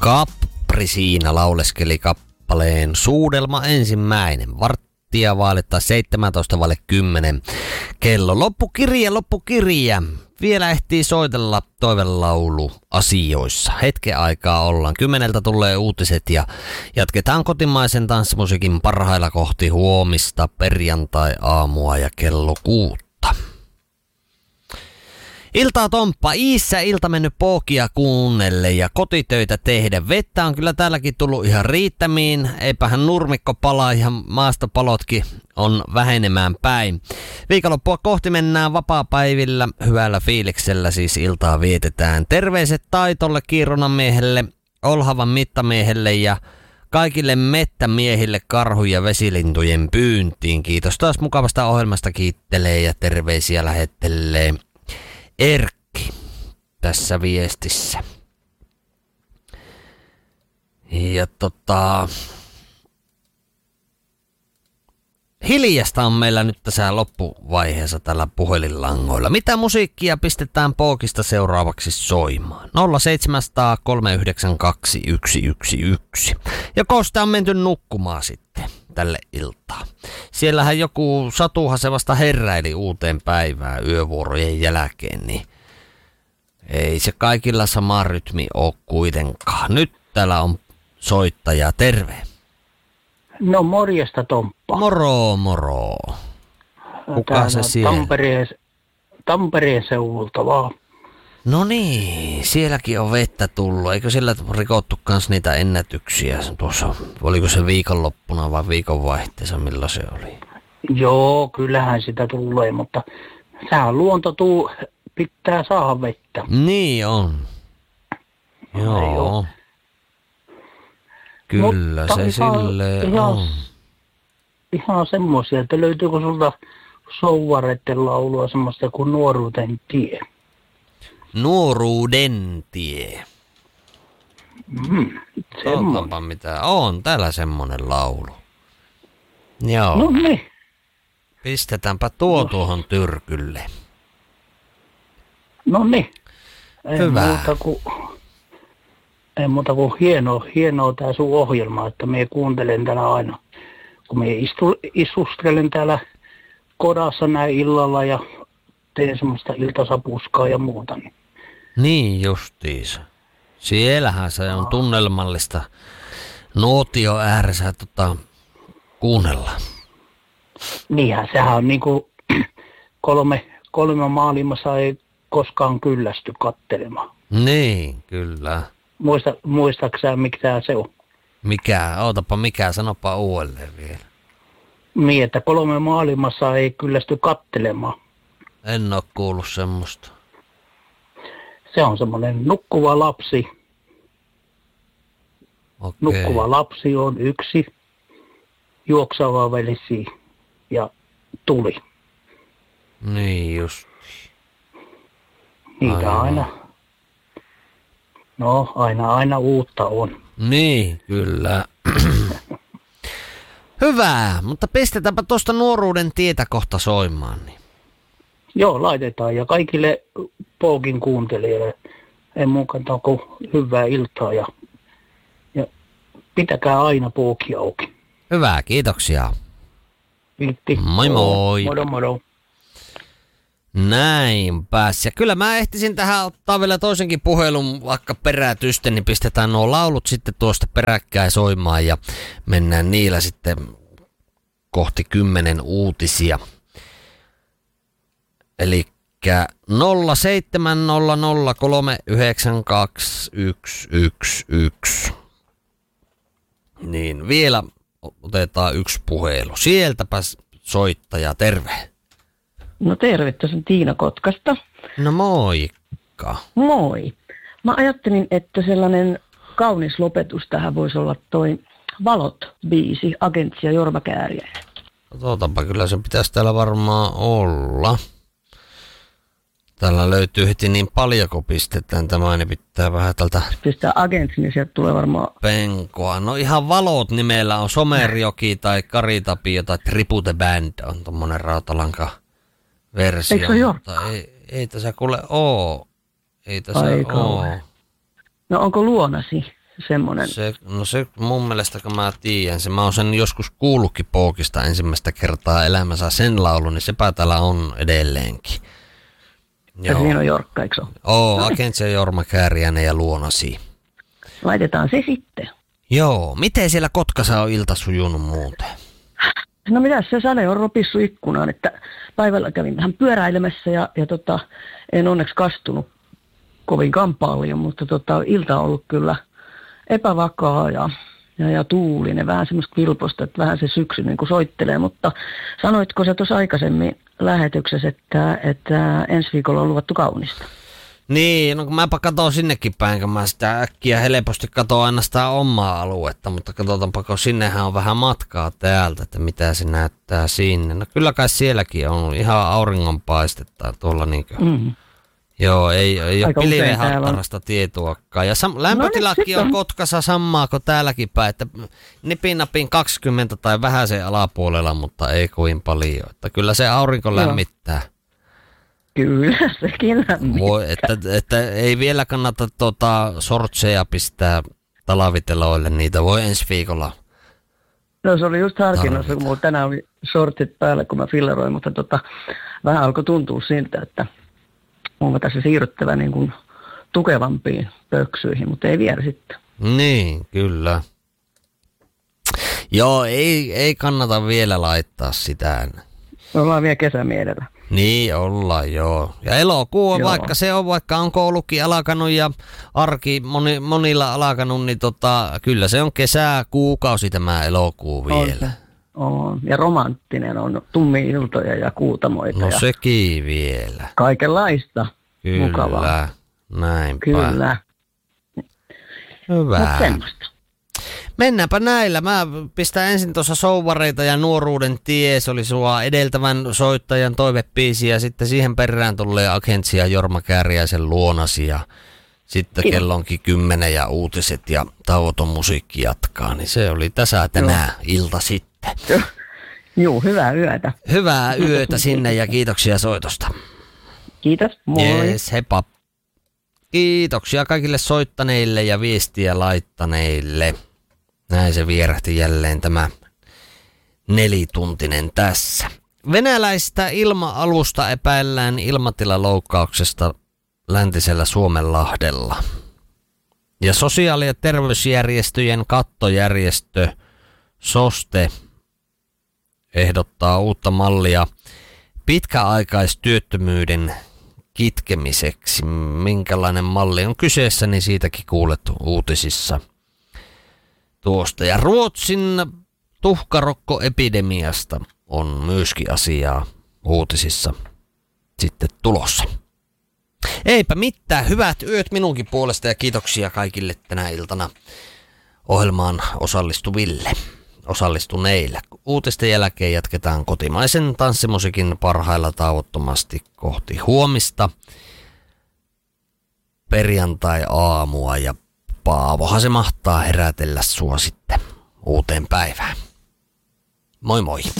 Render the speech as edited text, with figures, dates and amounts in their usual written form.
Capri siinä lauleskeli kappaleen Suudelma ensimmäinen. Varttia vaalittaa 17:10 kello. Loppukirja. Vielä ehtii soitella toivelaulu asioissa. Hetken aikaa ollaan. 10 tulee uutiset ja jatketaan kotimaisen tanssimusiikin parhailla kohti huomista perjantai-aamua ja kello 6. Iltaa Tomppa, Iissä ilta mennyt pookia kuunnelle ja kotitöitä tehdä. Vettä on kyllä täälläkin tullut ihan riittämiin. Eipähän nurmikko palaa ja maastopalotkin on vähenemään päin. Viikonloppua kohti mennään vapaapäivillä. Hyvällä fiiliksellä siis iltaa vietetään. Terveiset Taitolle, Kiirunan miehelle, Olhavan mittamiehelle ja kaikille mettämiehille karhu- ja vesilintujen pyyntiin. Kiitos taas mukavasta ohjelmasta, kiittelee ja terveisiä lähettelee Erkki tässä viestissä. Ja hiljasta on meillä nyt tässä loppuvaiheessa tällä puhelinlangoilla. Mitä musiikkia pistetään pookista seuraavaksi soimaan? 0700 392 111. Ja kosta on menty nukkumaan sitten tälle iltaan. Siellähän joku Satuhan se vasta heräili uuteen päivään yövuorojen jälkeen, niin ei se kaikilla sama rytmi ole kuitenkaan. Nyt täällä on soittaja, terve. No morjesta Tomppa. Moro. Kuka se siellä? Tampereen seudulta vaan. No niin, sielläkin on vettä tullut. Eikö siellä rikottu kans niitä ennätyksiä tuossa? Oliko se viikonloppuna vai viikonvaihteessa, milloin se oli? Joo, kyllähän sitä tulee, mutta sehän luonto pitää saada vettä. Niin on. Joo. Kyllä mutta se silleen on. Ihan semmoisia, että löytyykö sulta souvareiden laulua semmoista kuin Nuoruuden tie? Nuoruuden tie. Semmoinen. Mitä on täällä semmonen laulu. Joo. No niin. Pistetäänpä tuohon tyrkylle. No niin. Hyvä. Ei muuta kuin hienoa tää sun ohjelma, että me kuuntelen täällä aina. Kun me istustelen täällä kodassa näin illalla ja teen semmoista iltasapuskaa ja muuta. Niin justiinsa. Siellähän se on tunnelmallista nuotio ääressä kuunnella. Niinhän, sehän on niinku kolme maailmassa ei koskaan kyllästy kattelemaan. Niin, kyllä. Muistaaksä mikä se on? Mikä? Ootapa mikä, sanopa uudelleen vielä. Niin, että 3 maailmassa ei kyllästy kattelemaan. En oo kuullut semmoista. Se on semmoinen nukkuva lapsi. Okei. Nukkuva lapsi on 1, juoksava vesi ja tuli. Niin just. Niitä aina uutta on. Niin, kyllä. Hyvä, mutta pistetäänpä tuosta Nuoruuden tietä kohta soimaan. Niin. Joo, laitetaan ja kaikille Pookin kuuntelijoille ei muukaan kuin hyvää iltaa ja pitäkää aina Pooki auki. Hyvä, kiitoksia. Kiitti. Moi moi. Moro. Näinpäs. Ja kyllä mä ehtisin tähän ottaa vielä toisenkin puhelun vaikka perätysten, niin pistetään nuo laulut sitten tuosta peräkkäin soimaan ja mennään niillä sitten kohti 10 uutisia. Elikkä 0700392111. Niin vielä otetaan yksi puhelu. Sieltäpäs soittaja, terve. No terve, tässä on Tiina Kotkasta. No moikka. Moi. Mä ajattelin, että sellainen kaunis lopetus tähän voisi olla toi Valot-biisi, Agentsi ja Jorma Kääriäinen. Otanpa, kyllä se pitäisi täällä varmaan olla. Täällä löytyy heti niin paljon, kun pistetään tämä, niin pitää vähän tältä... Pistää Agentsi, niin sieltä tulee varmaan... Penkoa. No ihan Valot nimellä on Somerjoki tai Kari Tapio tai Tribute Band on tommonen rautalanka versio. Eikö se ole Jorma? Ei tässä kuule oo. Ei tässä oo. No onko Luonasi? semmoinen. Se mun mielestä, kun mä tiedän, mä oon sen joskus kuullutkin Pookista ensimmäistä kertaa elämänsä sen laulun, niin sepä täällä on edelleenkin. Ja siinä on Jorkka, eikö Agentsia Jorma Kääriäinen ja Luonasi. Laitetaan se sitten. Joo, miten siellä Kotkassa on ilta sujunut muuten? No mitäs, se sade on ropissu ikkunaan, että päivällä kävin vähän pyöräilemässä ja en onneksi kastunut kovinkaan paljon, mutta ilta on ollut kyllä epävakaa ja tuulinen, vähän semmoista vilposta, että vähän se syksy niin kuin soittelee, mutta sanoitko sä tuossa aikaisemmin lähetyksessä, että ensi viikolla on luvattu kaunista? Niin, no kun mäpä katon sinnekin päin, kun mä sitä äkkiä helposti katon aina sitä omaa aluetta, mutta katsotaanpa, kun sinnehän on vähän matkaa täältä, että mitä se näyttää sinne. No kyllä kai sielläkin on ihan auringonpaistetta tuolla niinkö. Joo, ei ole pilveen hattarasta tietoakaan. Ja lämpötilakin on Kotkassa samaa kuin täälläkin päin, että nipin 20 tai vähän sen alapuolella, mutta ei kovin paljon. Että kyllä se aurinko lämmittää. Kyllä, sekin lämmittää. Että ei vielä kannata sortseja pistää talviteloille, niitä voi ensi viikolla. No se oli just harkinnassa, kun mulla tänään oli shortit päällä, kun mä filleroin, mutta vähän alkoi tuntua siltä, että onko tässä siirryttävä niin kuin tukevampiin pöksyihin, mutta ei vielä sitten. Niin, kyllä. Joo, ei kannata vielä laittaa sitä. Me ollaan vielä kesämielellä. Niin, ollaan joo. Ja elokuu on, vaikka on koulukin alkanut ja arki monilla alkanut, niin kyllä se on kesäkuukausi tämä elokuu vielä. On. Ja romanttinen on tummia iltoja ja kuutamoita. No sekin vielä. Kaikenlaista. Kyllä, mukavaa. Näinpä. Kyllä. Hyvä. Mut semmoista. Mennäänpä näillä. Mä pistän ensin tuossa Souvareita ja Nuoruuden tie. Se oli sua edeltävän soittajan toivebiisi ja sitten siihen perään tulee Agentsia Jorma Kääriäisen Luonasi ja sitten kello onkin 10 ja uutiset ja tauoton musiikki jatkaa. Niin se oli tässä tänään ilta sitten. Joo, hyvää yötä. Hyvää yötä sinne ja kiitoksia soitosta. Kiitos, moi. Jees, heippa. Kiitoksia kaikille soittaneille ja viestiä laittaneille. Näin se vierähti jälleen tämä 4-tuntinen tässä. Venäläistä ilma-alusta epäillään ilmatilaloukkauksesta läntisellä Suomenlahdella. Ja sosiaali- ja terveysjärjestöjen kattojärjestö SOSTE ehdottaa uutta mallia pitkäaikaistyöttömyyden kitkemiseksi. Minkälainen malli on kyseessä, niin siitäkin kuulet uutisissa tuosta. Ja Ruotsin tuhkarokkoepidemiasta on myöskin asiaa uutisissa sitten tulossa. Eipä mitään, hyvät yöt minunkin puolesta ja kiitoksia kaikille tänä iltana ohjelmaan osallistuneille. Uutisten jälkeen jatketaan kotimaisen tanssimusiikin parhailla tauottomasti kohti huomista perjantai-aamua ja Paavohan se mahtaa herätellä sua sitten uuteen päivään. Moi moi!